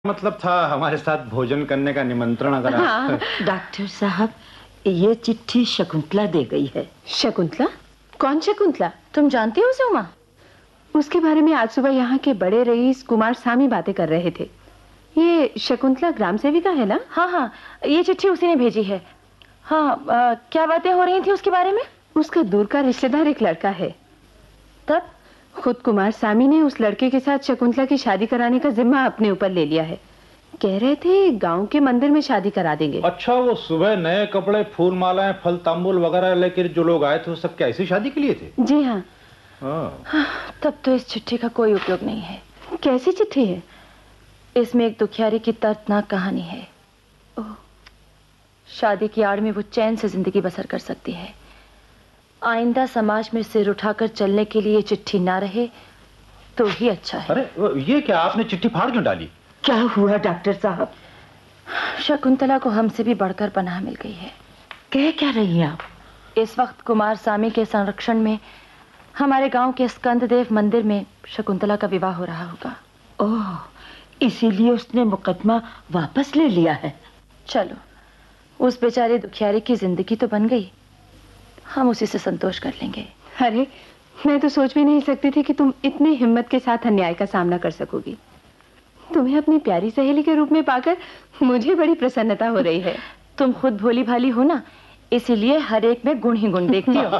मतलब था हमारे साथ भोजन करने का निमंत्रण अगर हाँ, डॉक्टर साहब ये चिट्ठी शकुंतला दे गई है। शकुंतला? कौन शकुंतला? तुम जानती हो उसे उमा? उसके बारे में आज सुबह यहाँ के बड़े रईस कुमार सामी बातें कर रहे थे। ये शकुंतला ग्राम सेविका है ना? हाँ हाँ, ये चिट्ठी उसी ने भेजी है। हाँ, क्या बातें हो रही थी उसके बारे में? उसका दूर का रिश्तेदार एक लड़का है। तब खुद कुमार सामी ने उस लड़के के साथ शकुंतला की शादी कराने का जिम्मा अपने ऊपर ले लिया है। कह रहे थे गांव के मंदिर में शादी करा देंगे। अच्छा, वो सुबह नए कपड़े, फूल मालाएं, फल तांबूल वगैरह लेकर जो लोग आए थे वो सब क्या ऐसी शादी के लिए थे? जी हाँ। हाँ, तब तो इस चिट्ठी का कोई उपयोग नहीं है। कैसी चिट्ठी है? इसमें एक दुखियारी की दर्दनाक कहानी है। ओह, शादी की आड़ में वो चैन से जिंदगी बसर कर सकती है। आइंदा समाज में सिर उठाकर चलने के लिए चिट्ठी ना रहे तो ही अच्छा है। अरे ये क्या, आपने चिट्ठी फाड़ क्यों डाली? क्या हुआ डॉक्टर साहब? शकुंतला को हमसे भी बढ़कर पनाह मिल गई है। कह क्या रही हैं आप? इस वक्त कुमार सामी के संरक्षण में हमारे गांव के स्कंददेव मंदिर में शकुंतला का विवाह हो रहा होगा। ओह, इसीलिए उसने मुकदमा वापस ले लिया है। चलो, उस बेचारे दुखियारी की जिंदगी तो बन गई, हम उसी से संतोष कर लेंगे। अरे, मैं तो सोच भी नहीं सकती थी कि तुम इतनी हिम्मत के साथ अन्याय का सामना कर सकोगी। तुम्हें अपनी प्यारी सहेली के रूप में पाकर मुझे बड़ी प्रसन्नता हो रही है। तुम खुद भोली भाली हो ना, इसीलिए हर एक में गुण ही गुण देखती हो।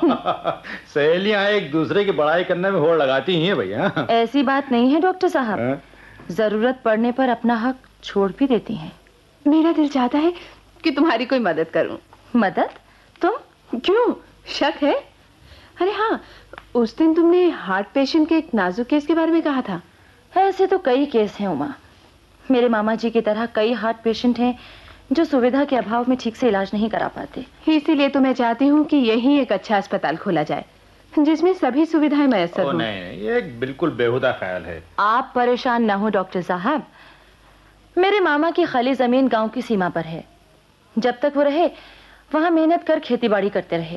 सहेलियां एक दूसरे की बड़ाई करने में होड़ लगाती ही हैं भैया। ऐसी बात नहीं है डॉक्टर साहब, जरूरत पड़ने पर अपना हक छोड़ भी देती हैं। मेरा दिल चाहता है कि तुम्हारी कोई मदद करूं। मदद? तुम? क्यों, शक है? अरे हाँ, उस दिन तुमने हार्ट पेशेंट के एक नाजुक केस के बारे में कहा था। ऐसे तो कई केस हैं उमा। मेरे मामा जी की तरह कई हार्ट पेशेंट हैं जो सुविधा के अभाव में ठीक से इलाज नहीं करा पाते। इसीलिए तो मैं चाहती हूँ कि यही एक अच्छा अस्पताल खोला जाए जिसमें सभी सुविधाएं मैसर हों। नहीं, ये एक बिल्कुल बेहुदा ख्याल है। आप परेशान न हो डॉक्टर साहब, मेरे मामा की खाली जमीन गांव की सीमा पर है। जब तक वो रहे वहां मेहनत कर खेती बाड़ी करते रहे।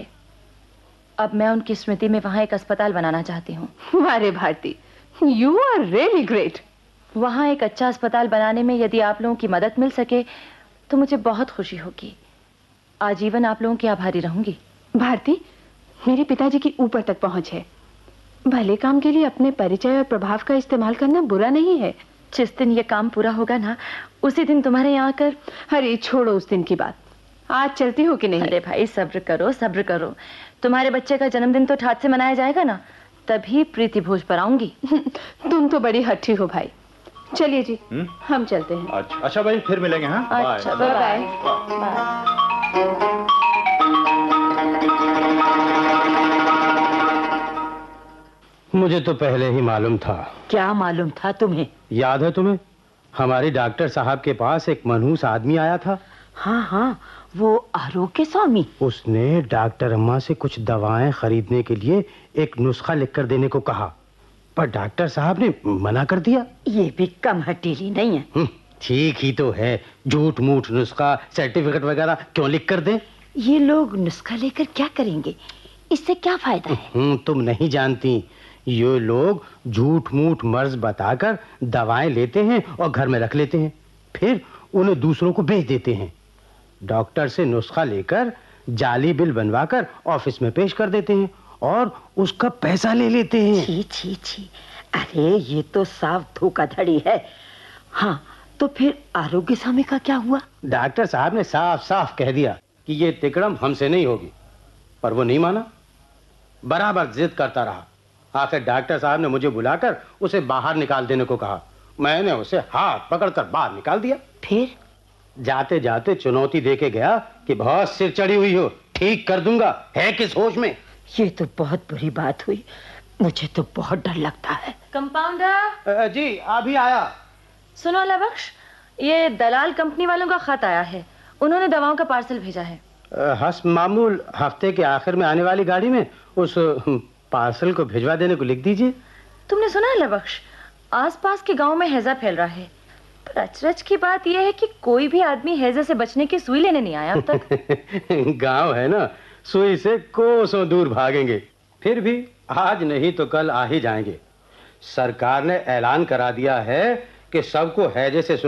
अब मैं उनकी स्मृति में वहां एक अस्पताल बनाना चाहती हूँ। अरे Bharti, you are really great. वहां एक अच्छा अस्पताल बनाने में यदि आप लोगों की मदद मिल सके तो मुझे बहुत खुशी होगी। आजीवन आप लोगों की आभारी रहूंगी। भारती, मेरे पिताजी की ऊपर तक पहुंच है। भले काम के लिए अपने परिचय और प्रभाव का इस्तेमाल करना बुरा नहीं है। जिस दिन ये काम पूरा होगा ना, उसी दिन तुम्हारे यहाँ आकर। अरे छोड़ो उस दिन की बात, आज चलती हो कि नहीं? अरे भाई सब्र करो, सब्र करो। तुम्हारे बच्चे का जन्मदिन तो ठाट से मनाया जाएगा ना, तभी प्रीति भोज पर आऊंगी। तुम तो बड़ी हठी हो भाई। चलिए जी, हम चलते हैं। अच्छा भाई, फिर मिलेंगे। हाँ, अच्छा, बाय बाय। मुझे तो पहले ही मालूम था। क्या मालूम था तुम्हें? याद है तुम्हें, हमारी डॉक्टर साहब के पास एक मनहूस आदमी आया था। हाँ हाँ, वो आरोग्य स्वामी। उसने डॉक्टर अम्मा से कुछ दवाएं खरीदने के लिए एक नुस्खा लिखकर देने को कहा, पर डॉक्टर साहब ने मना कर दिया। ये भी कम हठीली नहीं है। ठीक ही तो है, झूठ मूठ नुस्खा, सर्टिफिकेट वगैरह क्यों लिख कर दे? ये लोग नुस्खा लेकर क्या करेंगे? इससे क्या फायदा है? तुम नहीं जानती, ये लोग झूठ मूठ मर्ज बताकर दवाएं लेते हैं और घर में रख लेते हैं, फिर उन्हें दूसरों को बेच देते हैं। डॉक्टर से नुस्खा लेकर जाली बिल बनवाकर ऑफिस में पेश कर देते हैं और उसका पैसा ले लेते हैं। छी छी छी, अरे ये तो साफ धोखाधड़ी है। हाँ, तो फिर आरोग्य स्वामी का क्या हुआ? डॉक्टर साहब ने साफ साफ कह दिया कि ये तिकड़म हमसे नहीं होगी, पर वो नहीं माना, बराबर जिद करता रहा। आखिर डॉक्टर साहब ने मुझे बुलाकर उसे बाहर निकाल देने को कहा। मैंने उसे हाथ पकड़कर बाहर निकाल दिया। फिर जाते जाते चुनौती देके गया कि बहुत सिर चढ़ी हुई हो, ठीक कर दूंगा, है किस होश में। ये तो बहुत बुरी बात हुई, मुझे तो बहुत डर लगता है। कंपाउंडर जी, अभी आया। सुनो लबख्श, ये दलाल कंपनी वालों का खत आया है। उन्होंने दवाओं का पार्सल भेजा है। हस मामूल हफ्ते के आखिर में आने वाली गाड़ी में उस पार्सल को भिजवा देने को लिख दीजिए। तुमने सुना है लबख्श, आसपास के गांव में हैजा फैल रहा है। पर अचरज की बात यह है कि कोई भी आदमी हैजे से बचने की सुई लेने नहीं आया अब तक। गांव है ना, सुई से कोसों दूर भागेंगे, फिर भी आज नहीं तो कल आ ही जाएंगे। सरकार ने ऐलान करा दिया है कि कि सबको हैजे से